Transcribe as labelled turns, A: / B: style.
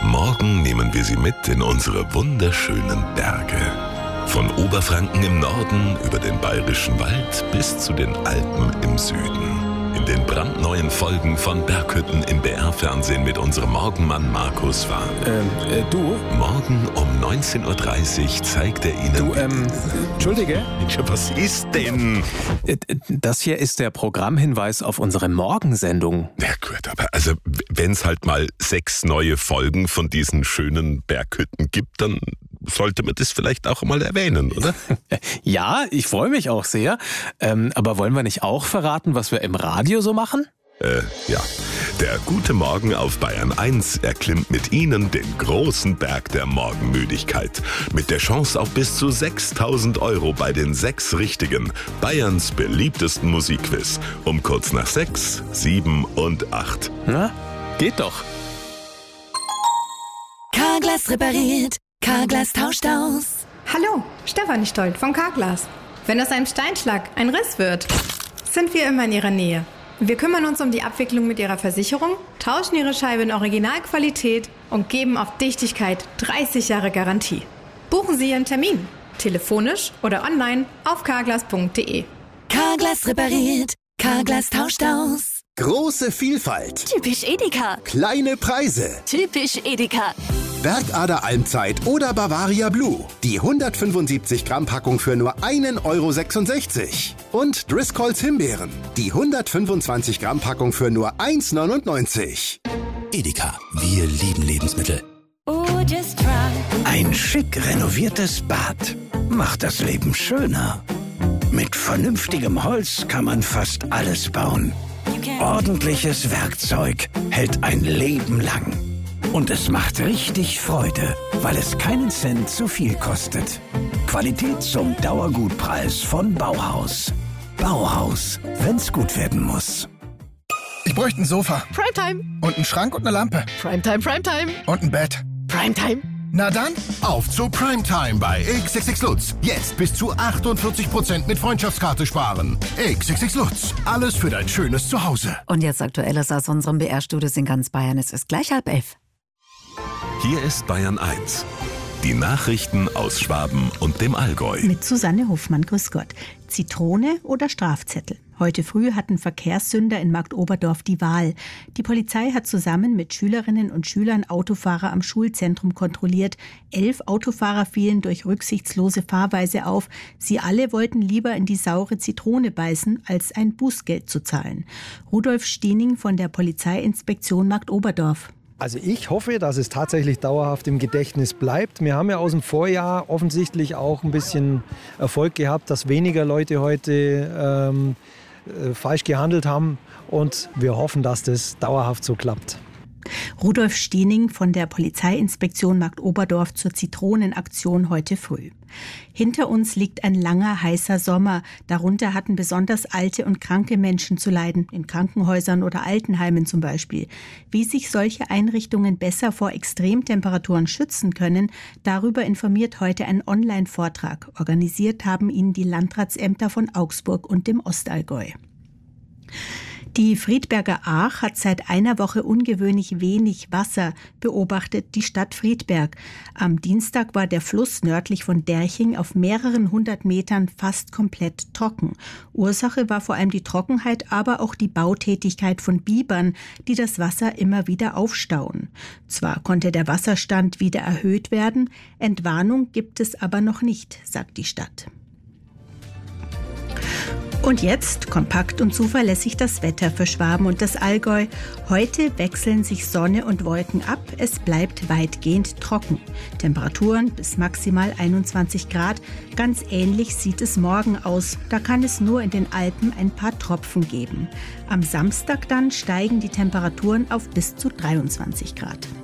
A: Morgen nehmen wir Sie mit in unsere wunderschönen Berge. Von Oberfranken im Norden über den Bayerischen Wald bis zu den Alpen im Süden. In den brandneuen Folgen von Berghütten im BR-Fernsehen mit unserem Morgenmann Markus Wahn.
B: Du?
A: Morgen um 19.30 Uhr zeigt er Ihnen...
B: Du, Entschuldige?
A: Ja, was ist denn?
B: Das hier ist der Programmhinweis auf unsere Morgensendung.
A: Ja gut, aber also wenn es halt mal 6 neue Folgen von diesen schönen Berghütten gibt, dann sollte man das vielleicht auch mal erwähnen, oder?
B: Ja, ich freue mich auch sehr. Aber wollen wir nicht auch verraten, was wir im Radio so machen?
A: Ja. Der gute Morgen auf Bayern 1 erklimmt mit Ihnen den großen Berg der Morgenmüdigkeit. Mit der Chance auf bis zu 6.000 € bei den 6 Richtigen. Bayerns beliebtesten Musikquiz. Um kurz nach 6, 7 und 8.
B: Na, geht doch.
C: Carglass repariert. Carglass tauscht aus.
D: Hallo, Stefanie Stolt von Carglass. Wenn aus einem Steinschlag ein Riss wird, sind wir immer in Ihrer Nähe. Wir kümmern uns um die Abwicklung mit Ihrer Versicherung, tauschen Ihre Scheibe in Originalqualität und geben auf Dichtigkeit 30 Jahre Garantie. Buchen Sie Ihren Termin, telefonisch oder online auf carglass.de.
C: Carglass repariert. Carglass tauscht aus.
E: Große Vielfalt.
C: Typisch Edeka.
E: Kleine Preise.
C: Typisch Edeka.
E: Bergader Almzeit oder Bavaria Blue. Die 175 Gramm Packung für nur 1,66 €. Und Driscolls Himbeeren. Die 125 Gramm Packung für nur 1,99 €.
F: Edeka, wir lieben Lebensmittel.
C: Oh, just try.
F: Ein schick renoviertes Bad macht das Leben schöner. Mit vernünftigem Holz kann man fast alles bauen. Ordentliches Werkzeug hält ein Leben lang. Und es macht richtig Freude, weil es keinen Cent zu viel kostet. Qualität zum Dauergutpreis von Bauhaus. Bauhaus, wenn's gut werden muss.
G: Ich bräuchte ein Sofa.
H: Primetime.
G: Und einen Schrank und eine Lampe.
H: Primetime, Primetime.
G: Und ein Bett.
H: Primetime.
G: Na dann,
I: auf zu Primetime bei XXX Lutz. Jetzt bis zu 48% mit Freundschaftskarte sparen. XXX Lutz. Alles für dein schönes Zuhause.
J: Und jetzt Aktuelles aus unserem BR-Studios in ganz Bayern. Es ist gleich 10:30.
A: Hier ist Bayern 1. Die Nachrichten aus Schwaben und dem Allgäu.
K: Mit Susanne Hofmann, grüß Gott. Zitrone oder Strafzettel? Heute früh hatten Verkehrssünder in Marktoberdorf die Wahl. Die Polizei hat zusammen mit Schülerinnen und Schülern Autofahrer am Schulzentrum kontrolliert. 11 Autofahrer fielen durch rücksichtslose Fahrweise auf. Sie alle wollten lieber in die saure Zitrone beißen, als ein Bußgeld zu zahlen. Rudolf Stiening von der Polizeiinspektion Marktoberdorf.
L: Also ich hoffe, dass es tatsächlich dauerhaft im Gedächtnis bleibt. Wir haben ja aus dem Vorjahr offensichtlich auch ein bisschen Erfolg gehabt, dass weniger Leute heute falsch gehandelt haben. Und wir hoffen, dass das dauerhaft so klappt.
K: Rudolf Stiening von der Polizeiinspektion Marktoberdorf zur Zitronenaktion heute früh. Hinter uns liegt ein langer, heißer Sommer. Darunter hatten besonders alte und kranke Menschen zu leiden, in Krankenhäusern oder Altenheimen zum Beispiel. Wie sich solche Einrichtungen besser vor Extremtemperaturen schützen können, darüber informiert heute ein Online-Vortrag. Organisiert haben ihn die Landratsämter von Augsburg und dem Ostallgäu. Die Friedberger Aach hat seit einer Woche ungewöhnlich wenig Wasser, beobachtet die Stadt Friedberg. Am Dienstag war der Fluss nördlich von Derching auf mehreren 100 Metern fast komplett trocken. Ursache war vor allem die Trockenheit, aber auch die Bautätigkeit von Bibern, die das Wasser immer wieder aufstauen. Zwar konnte der Wasserstand wieder erhöht werden, Entwarnung gibt es aber noch nicht, sagt die Stadt. Und jetzt kompakt und zuverlässig das Wetter für Schwaben und das Allgäu. Heute wechseln sich Sonne und Wolken ab. Es bleibt weitgehend trocken. Temperaturen bis maximal 21 Grad. Ganz ähnlich sieht es morgen aus. Da kann es nur in den Alpen ein paar Tropfen geben. Am Samstag dann steigen die Temperaturen auf bis zu 23 Grad.